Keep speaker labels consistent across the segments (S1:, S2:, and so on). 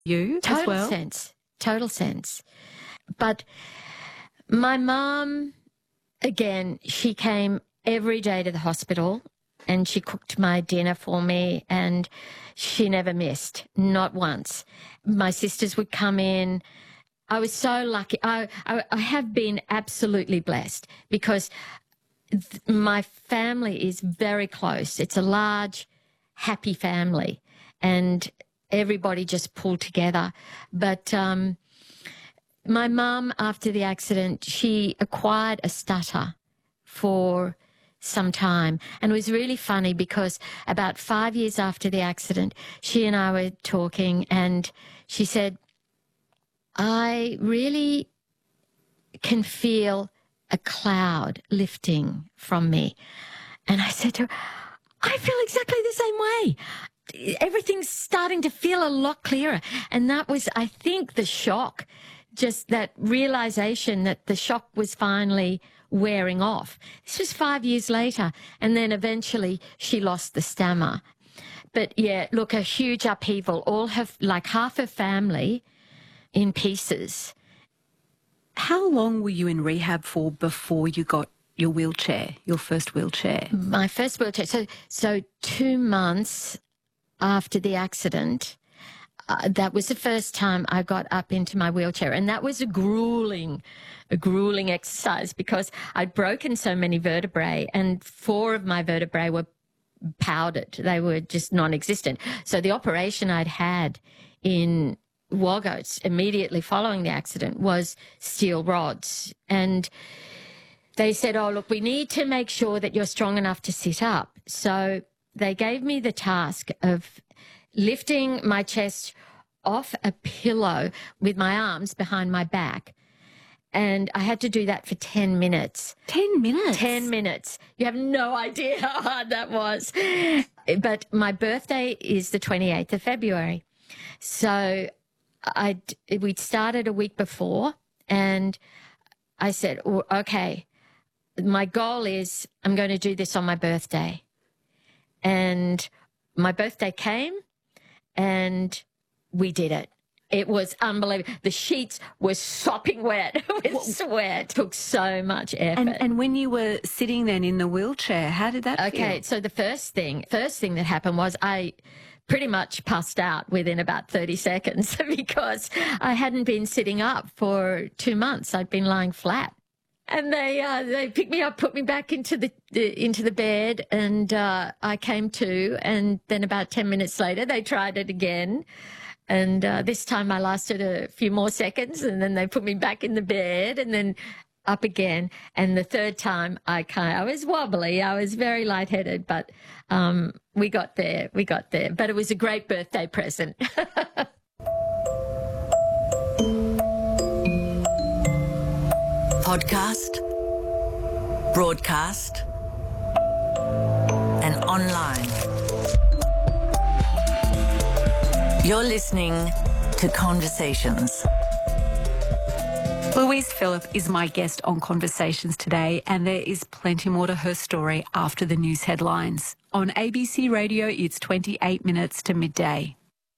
S1: you as well?
S2: Total sense. But my mum, again, she came every day to the hospital and she cooked my dinner for me and she never missed, not once. My sisters would come in. I was so lucky. I have been absolutely blessed because my family is very close. It's a large, happy family and everybody just pulled together. But my mum, after the accident, she acquired a stutter for some time. And it was really funny because about 5 years after the accident, she and I were talking and she said, I really can feel a cloud lifting from me. And I said to her, I feel exactly the same way. Everything's starting to feel a lot clearer. And that was, I think, the shock, just that realization that the shock was finally wearing off. This was 5 years later. And then eventually she lost the stammer. But yeah, look, a huge upheaval. All her, like half her family in pieces.
S1: How long were you in rehab for before you got your wheelchair, your first wheelchair?
S2: My first wheelchair. So 2 months after the accident, that was the first time I got up into my wheelchair. And that was a grueling exercise because I'd broken so many vertebrae and 4 of my vertebrae were powdered. They were just non-existent. So the operation I'd had in Wagga immediately following the accident was steel rods. And they said, oh, look, we need to make sure that you're strong enough to sit up. So they gave me the task of lifting my chest off a pillow with my arms behind my back. And I had to do that for 10 minutes.
S1: 10 minutes?
S2: 10 minutes. You have no idea how hard that was. But my birthday is the 28th of February. So we'd started a week before and I said, oh, okay, my goal is I'm going to do this on my birthday. And my birthday came and we did it. It was unbelievable. The sheets were sopping wet with sweat. It took so much effort.
S1: And when you were sitting then in the wheelchair, how did that feel?
S2: Okay, so the first thing that happened was I pretty much passed out within about 30 seconds because I hadn't been sitting up for 2 months. I'd been lying flat. And they picked me up, put me back into the bed, and I came to. And then about 10 minutes later, they tried it again. And this time I lasted a few more seconds, and then they put me back in the bed and then up again. And the third time I was wobbly. I was very lightheaded, but we got there. But it was a great birthday present.
S3: Podcast, broadcast, and online. You're listening to Conversations.
S1: Louise Phillip is my guest on Conversations today, and there is plenty more to her story after the news headlines. On ABC Radio, it's 28 minutes to midday.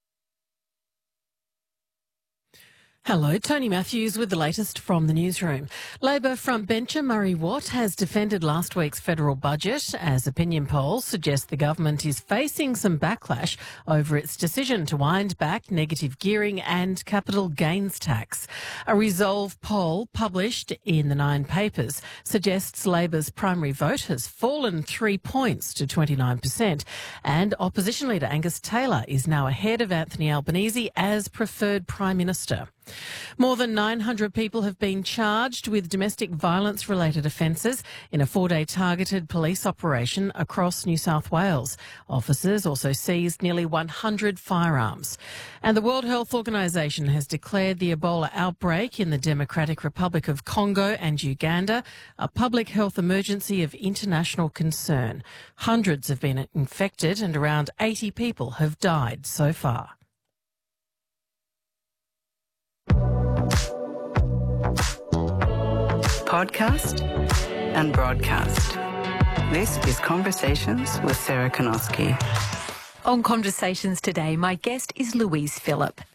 S4: Hello, Tony Matthews with the latest from the newsroom. Labor frontbencher Murray Watt has defended last week's federal budget as opinion polls suggest the government is facing some backlash over its decision to wind back negative gearing and capital gains tax. A Resolve poll published in the Nine Papers suggests Labor's primary vote has fallen 3 points to 29%, and opposition leader Angus Taylor is now ahead of Anthony Albanese as preferred Prime Minister. More than 900 people have been charged with domestic violence-related offences in a 4-day targeted police operation across New South Wales. Officers also seized nearly 100 firearms. And the World Health Organization has declared the Ebola outbreak in the Democratic Republic of Congo and Uganda a public health emergency of international concern. Hundreds have been infected and around 80 people have died so far.
S5: Podcast and broadcast. This is Conversations with Sarah Konoski.
S1: On Conversations today, my guest is Louise Phillip.